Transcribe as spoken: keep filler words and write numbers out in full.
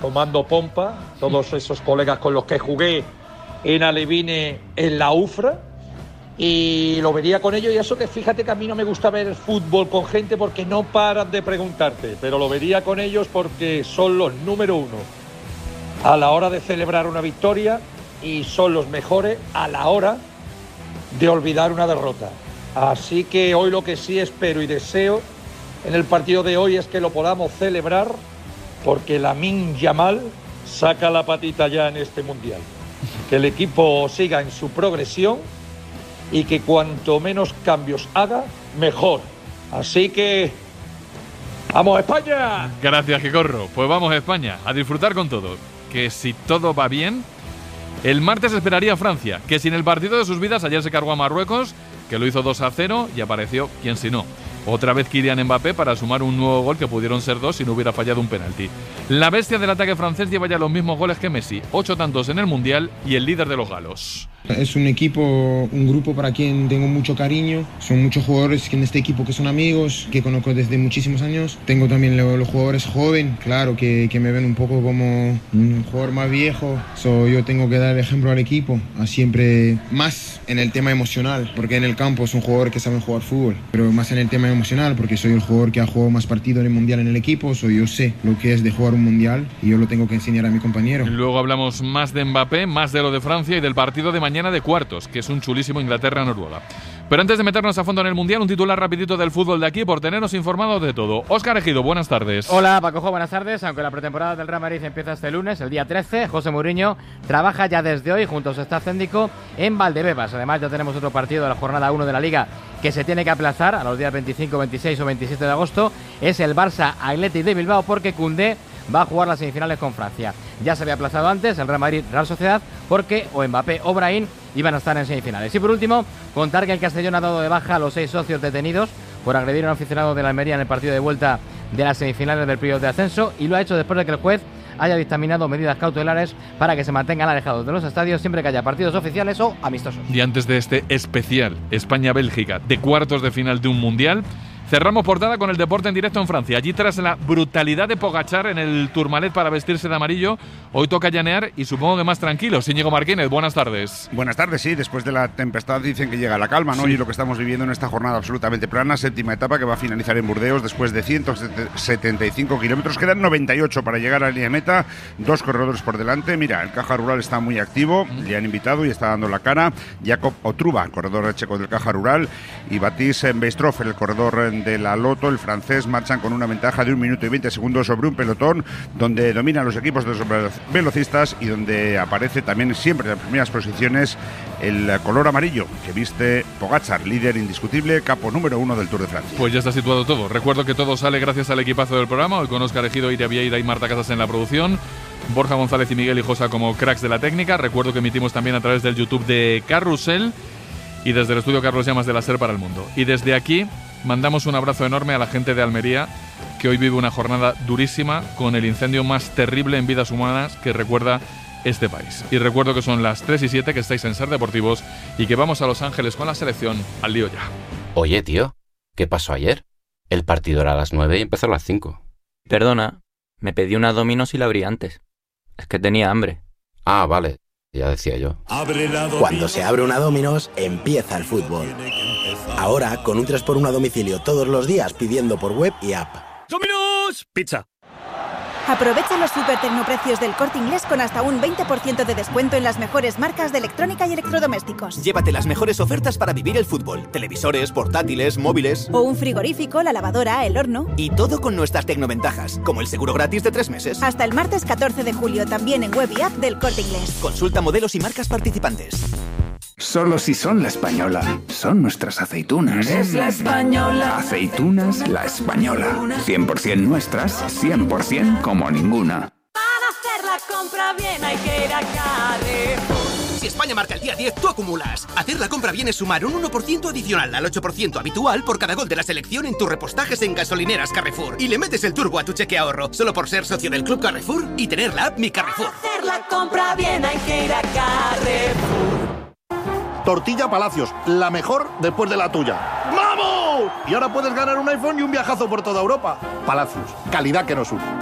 tomando pompa, todos esos colegas con los que jugué en Alevine, en la U F R A, y lo vería con ellos. Y eso que fíjate que a mí no me gusta ver fútbol con gente porque no paran de preguntarte, pero lo vería con ellos porque son los número uno a la hora de celebrar una victoria y son los mejores a la hora de olvidar una derrota. Así que hoy lo que sí espero y deseo en el partido de hoy es que lo podamos celebrar, porque Lamine Yamal saca la patita ya en este mundial. Que el equipo siga en su progresión y que cuanto menos cambios haga, mejor. Así que ¡vamos España! Gracias, Gicorro. Pues vamos a España, a disfrutar con todo. Que si todo va bien, el martes esperaría a Francia, que sin el partido de sus vidas ayer se cargó a Marruecos, que lo hizo dos a cero y apareció quien si no. Otra vez Kylian Mbappé para sumar un nuevo gol que pudieron ser dos si no hubiera fallado un penalti. La bestia del ataque francés lleva ya los mismos goles que Messi, ocho tantos en el Mundial y el líder de los galos. Es un equipo, un grupo para quien tengo mucho cariño. Son muchos jugadores en este equipo que son amigos, que conozco desde muchísimos años. Tengo también los jugadores jóvenes, claro, que, que me ven un poco como un jugador más viejo. So, yo tengo que dar el ejemplo al equipo, a siempre más en el tema emocional, porque en el campo son jugadores que saben jugar fútbol, pero más en el tema emocional, porque soy el jugador que ha jugado más partidos en el Mundial en el equipo. So, yo sé lo que es de jugar un Mundial y yo lo tengo que enseñar a mi compañero. Luego hablamos más de Mbappé, más de lo de Francia y del partido de mañana de cuartos, que es un chulísimo Inglaterra-Noruega. Pero antes de meternos a fondo en el Mundial, un titular rapidito del fútbol de aquí por tenernos informados de todo. Óscar Ejido, buenas tardes. Hola, Pacojo, buenas tardes. Aunque la pretemporada del Real Madrid empieza este lunes, el día trece, José Mourinho trabaja ya desde hoy junto a su staff técnico en Valdebebas. Además, ya tenemos otro partido de la jornada uno de la Liga que se tiene que aplazar a los días veinticinco, veintiséis o veintisiete de agosto. Es el Barça Athletic de Bilbao, porque Koundé va a jugar las semifinales con Francia. Ya se había aplazado antes el Real Madrid Real Sociedad porque o Mbappé o Brahim iban a estar en semifinales. Y por último, contar que el Castellón ha dado de baja a los seis socios detenidos por agredir a un aficionado de la Almería en el partido de vuelta de las semifinales del periodo de ascenso, y lo ha hecho después de que el juez haya dictaminado medidas cautelares para que se mantengan alejados de los estadios siempre que haya partidos oficiales o amistosos. Y antes de este especial España-Bélgica de cuartos de final de un Mundial, cerramos portada con el deporte en directo en Francia. Allí, tras la brutalidad de Pogačar en el Tourmalet para vestirse de amarillo, hoy toca llanear y supongo que más tranquilos. Íñigo Martínez, buenas tardes. Buenas tardes, sí. Después de la tempestad dicen que llega la calma, ¿no? Sí. Y lo que estamos viviendo en esta jornada absolutamente plana, séptima etapa que va a finalizar en Burdeos después de ciento setenta y cinco kilómetros. Quedan noventa y ocho para llegar a la línea de meta. Dos corredores por delante. Mira, el Caja Rural está muy activo. Le han invitado y está dando la cara. Jakob Otruba, corredor checo del Caja Rural, y Baptiste Beistroff, el corredor de la Loto, el francés, marchan con una ventaja de un minuto y veinte segundos sobre un pelotón donde dominan los equipos de los velocistas y donde aparece también siempre en las primeras posiciones el color amarillo que viste Pogačar, líder indiscutible, capo número uno del Tour de Francia. Pues ya está situado todo. Recuerdo que todo sale gracias al equipazo del programa, hoy con Óscar Ejido, Iria Vieira y Marta Casas en la producción, Borja González y Miguel Hijosa como cracks de la técnica. Recuerdo que emitimos también a través del YouTube de Carrusel y desde el estudio Carlos Llamas de la SER para el mundo. Y desde aquí mandamos un abrazo enorme a la gente de Almería, que hoy vive una jornada durísima con el incendio más terrible en vidas humanas que recuerda este país. Y recuerdo que son las tres y siete, que estáis en SER Deportivos y que vamos a Los Ángeles con la selección. Al lío ya. Oye, tío, ¿qué pasó ayer? El partido era a las nueve y empezó a las cinco. Perdona, me pedí una Domino's y la abrí antes. Es que tenía hambre. Ah, vale, ya decía yo. Cuando se abre una Domino's, empieza el fútbol. Ahora, con un tres por uno a domicilio todos los días, pidiendo por web y app. ¡Domino's! Pizza. Aprovecha los super tecnoprecios del Corte Inglés con hasta un veinte por ciento de descuento en las mejores marcas de electrónica y electrodomésticos. Llévate las mejores ofertas para vivir el fútbol. Televisores, portátiles, móviles. O un frigorífico, la lavadora, el horno. Y todo con nuestras tecnoventajas, como el seguro gratis de tres meses. Hasta el martes catorce de julio, también en web y app del Corte Inglés. Consulta modelos y marcas participantes. Solo si son La Española. Son nuestras aceitunas. Es La Española. Aceitunas La Española. cien por ciento nuestras, cien por ciento como ninguna. Para hacer la compra bien hay que ir a Carrefour. Si España marca el día diez, tú acumulas. Hacer la compra bien es sumar un uno por ciento adicional al ocho por ciento habitual por cada gol de la selección en tus repostajes en gasolineras Carrefour. Y le metes el turbo a tu cheque ahorro, solo por ser socio del Club Carrefour y tener la app Mi Carrefour. Para hacer la compra bien hay que ir a Carrefour. Tortilla Palacios, la mejor después de la tuya. ¡Vamos! Y ahora puedes ganar un iPhone y un viajazo por toda Europa. Palacios, calidad que nos une.